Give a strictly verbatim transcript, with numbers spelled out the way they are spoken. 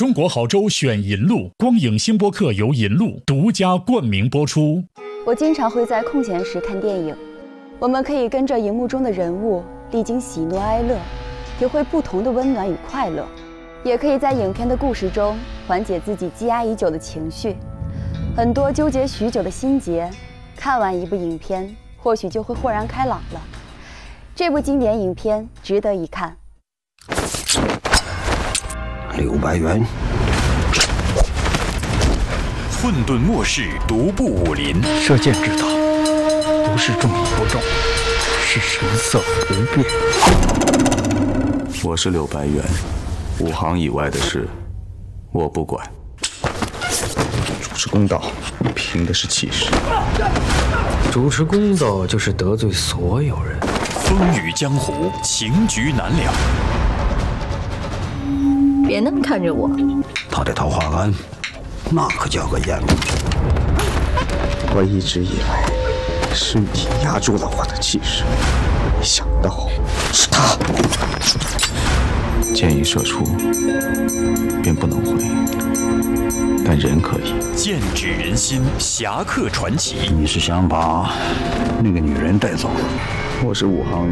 中国好州选银路，光影星播客由银路独家冠名播出。 我经常会在空闲时看电影，我们可以跟着荧幕中的人物历经喜怒哀乐，体会不同的温暖与快乐，也可以在影片的故事中缓解自己积压已久的情绪。很多纠结许久的心结，看完一部影片，或许就会豁然开朗了。这部经典影片值得一看。 六百元。 混沌末世，独步武林。 射箭之道，不是中与不中，是神色不变。 我是柳白猿，五行以外的事，我不管。 主持公道，凭的是气势。 主持公道就是得罪所有人。 风雨江湖，情局难了。 别那么看着我。 他的桃花庵，那可叫个严密。 我一直以为是你压住了我的气势，没想到是他。 箭一射出，便不能回，但人可以。 剑指人心，侠客传奇。 你是想把那个女人带走？ 我是武行